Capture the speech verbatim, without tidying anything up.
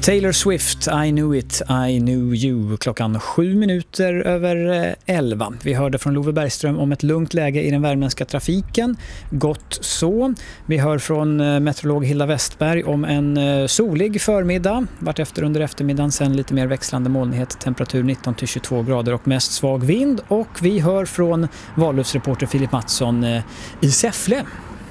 Taylor Swift, I knew it, I knew you. Klockan sju minuter över elva. Vi hörde från Love Bergström om ett lugnt läge i den värmländska trafiken. Gott så. Vi hör från meteorolog Hilda Westberg om en solig förmiddag. Vart efter under eftermiddagen sen lite mer växlande molnighet. Temperatur nitton till tjugotvå grader och mest svag vind. Och vi hör från Vallövsreporter Filip Mattsson i Säffle.